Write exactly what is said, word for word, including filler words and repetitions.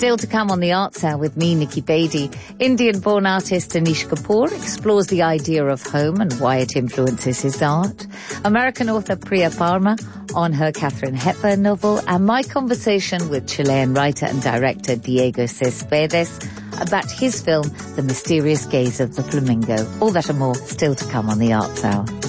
Still to come on the Arts Hour with me, Nikki Beatty. Indian-born artist Anish Kapoor explores the idea of home and why it influences his art. American author Priya Parma on her Katharine Hepburn novel, and my conversation with Chilean writer and director Diego Cespedes about his film The Mysterious Gaze of the Flamingo. All that and more still to come on the Arts Hour.